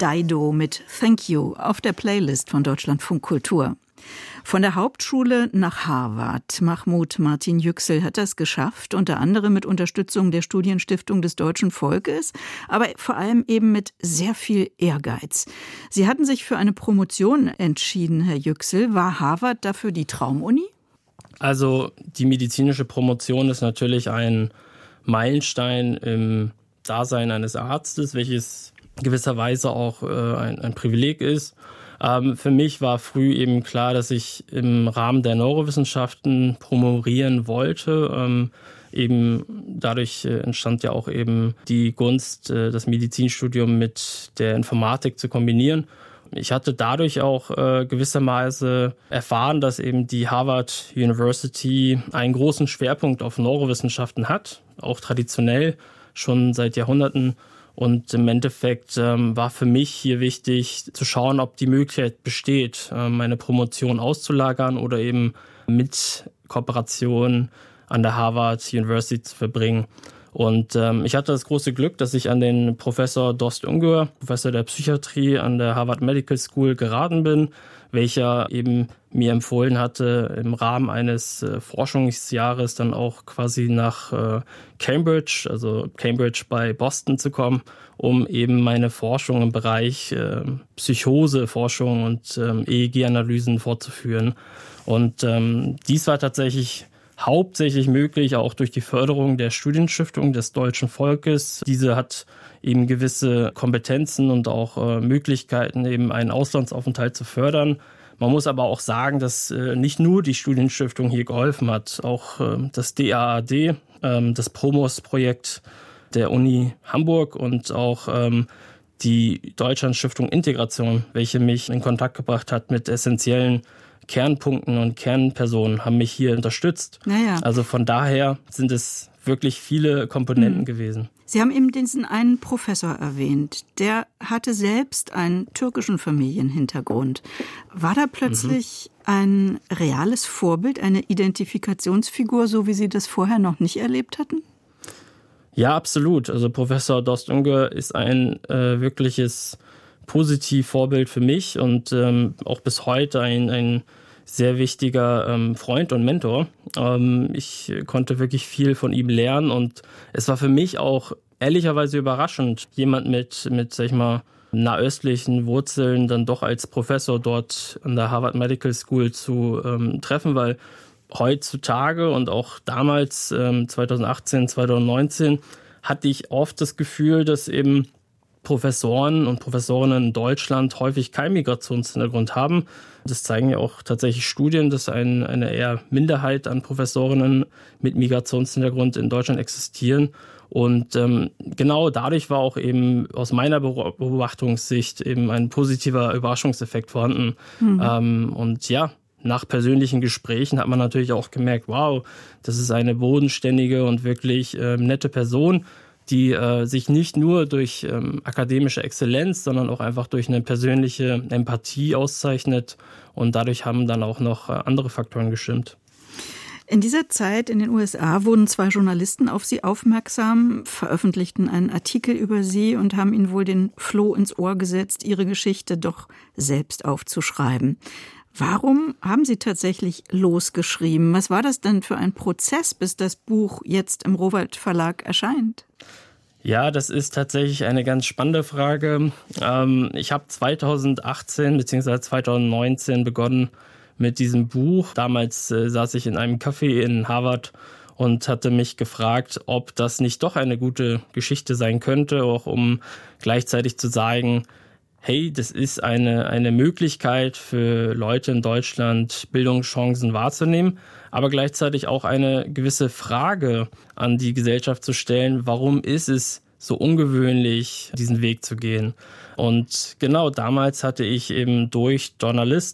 Dido mit Thank You auf der Playlist von Deutschlandfunk Kultur. Von der Hauptschule nach Harvard. Mahmoud Martin Yüksel hat das geschafft, unter anderem mit Unterstützung der Studienstiftung des deutschen Volkes, aber vor allem eben mit sehr viel Ehrgeiz. Sie hatten sich für eine Promotion entschieden, Herr Yüksel. War Harvard dafür die Traumuni? Also die medizinische Promotion ist natürlich ein Meilenstein im Dasein eines Arztes, welches gewisserweise auch ein Privileg ist. Für mich war früh eben klar, dass ich im Rahmen der Neurowissenschaften promovieren wollte. Eben dadurch entstand ja auch eben die Gunst, das Medizinstudium mit der Informatik zu kombinieren. Ich hatte dadurch auch gewissermaßen erfahren, dass eben die Harvard University einen großen Schwerpunkt auf Neurowissenschaften hat, auch traditionell schon seit Jahrhunderten. Und im Endeffekt war für mich hier wichtig zu schauen, ob die Möglichkeit besteht, meine Promotion auszulagern oder eben mit Kooperation an der Harvard University zu verbringen. Und ich hatte das große Glück, dass ich an den Professor Dost Ungör, Professor der Psychiatrie an der Harvard Medical School geraten bin, welcher eben mir empfohlen hatte, im Rahmen eines Forschungsjahres dann auch quasi nach Cambridge, also Cambridge bei Boston zu kommen, um eben meine Forschung im Bereich Psychoseforschung und EEG-Analysen fortzuführen. Und dies war tatsächlich hauptsächlich möglich, auch durch die Förderung der Studienstiftung des deutschen Volkes. Diese hat eben gewisse Kompetenzen und auch Möglichkeiten, eben einen Auslandsaufenthalt zu fördern. Man muss aber auch sagen, dass nicht nur die Studienstiftung hier geholfen hat, auch das DAAD, das PROMOS-Projekt der Uni Hamburg und auch die Deutschlandstiftung Integration, welche mich in Kontakt gebracht hat mit essentiellen Kernpunkten und Kernpersonen, haben mich hier unterstützt. Naja. Also von daher sind es wirklich viele Komponenten gewesen. Sie haben eben diesen einen Professor erwähnt, der hatte selbst einen türkischen Familienhintergrund. War da plötzlich ein reales Vorbild, eine Identifikationsfigur, so wie Sie das vorher noch nicht erlebt hatten? Ja, absolut. Also Professor Dost Ungör ist ein wirkliches Positivvorbild für mich und auch bis heute ein sehr wichtiger Freund und Mentor. Ich konnte wirklich viel von ihm lernen und es war für mich auch ehrlicherweise überraschend, jemand mit sag ich mal, nahöstlichen Wurzeln dann doch als Professor dort an der Harvard Medical School zu treffen, weil heutzutage und auch damals 2018, 2019 hatte ich oft das Gefühl, dass eben Professoren und Professorinnen in Deutschland häufig keinen Migrationshintergrund haben. Das zeigen ja auch tatsächlich Studien, dass eine eher Minderheit an Professorinnen mit Migrationshintergrund in Deutschland existieren. Und genau dadurch war auch eben aus meiner Beobachtungssicht eben ein positiver Überraschungseffekt vorhanden. Und ja, nach persönlichen Gesprächen hat man natürlich auch gemerkt, wow, das ist eine bodenständige und wirklich nette Person, die sich nicht nur durch akademische Exzellenz, sondern auch einfach durch eine persönliche Empathie auszeichnet. Und dadurch haben dann auch noch andere Faktoren gestimmt. In dieser Zeit in den USA wurden 2 Journalisten auf Sie aufmerksam, veröffentlichten einen Artikel über Sie und haben Ihnen wohl den Floh ins Ohr gesetzt, Ihre Geschichte doch selbst aufzuschreiben. Warum haben Sie tatsächlich losgeschrieben? Was war das denn für ein Prozess, bis das Buch jetzt im Rowohlt Verlag erscheint? Ja, das ist tatsächlich eine ganz spannende Frage. Ich habe 2018 bzw. 2019 begonnen mit diesem Buch. Damals saß ich in einem Café in Harvard und hatte mich gefragt, ob das nicht doch eine gute Geschichte sein könnte, auch um gleichzeitig zu sagen, hey, das ist eine Möglichkeit für Leute in Deutschland, Bildungschancen wahrzunehmen, aber gleichzeitig auch eine gewisse Frage an die Gesellschaft zu stellen, warum ist es so ungewöhnlich, diesen Weg zu gehen? Und genau damals hatte ich eben durch Journalist